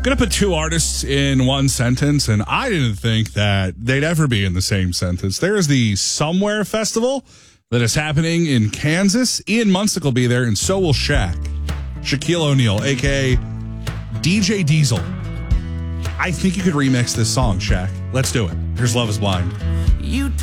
Gonna put two artists in one sentence, and I didn't think that they'd ever be in the same sentence. There's the Somewhere Festival that is happening in Kansas. Ian Munsick will be there, and so will Shaq. Shaquille O'Neal, a.k.a. DJ Diesel. I think you could remix this song, Shaq. Let's do it. Here's Love is Blind. You